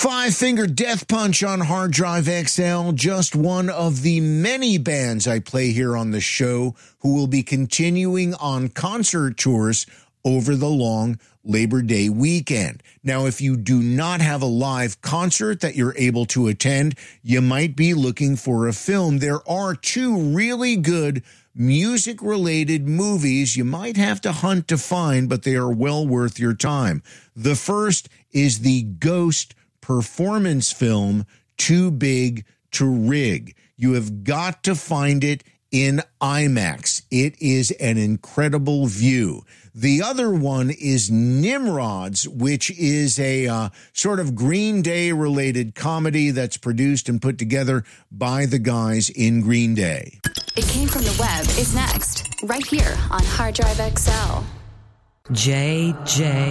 Five Finger Death Punch on Hard Drive XL, just one of the many bands I play here on the show who will be continuing on concert tours over the long Labor Day weekend. Now, if you do not have a live concert that you're able to attend, you might be looking for a film. There are two really good music-related movies you might have to hunt to find, but they are well worth your time. The first is the Ghost performance film, Too Big to Rig. You have got to find it in IMAX. It is an incredible view. The other one is Nimrods, which is a sort of Green Day-related comedy that's produced and put together by the guys in Green Day. It Came From the Web is next, right here on Hard Drive XL. JJ